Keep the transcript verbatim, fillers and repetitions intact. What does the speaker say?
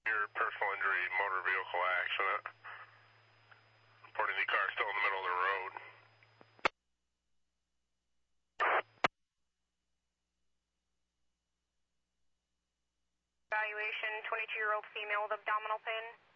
Your personal injury motor vehicle accident. Reporting the car still in the middle of the road. Evaluation, twenty-two-year-old female with abdominal pain.